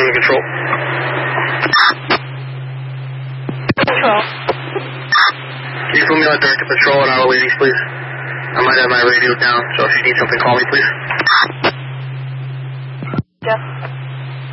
Lane Control. Control. Can you put me on directed patrol at our ladies, please? I might have my radio down, so if you need something, call me, please.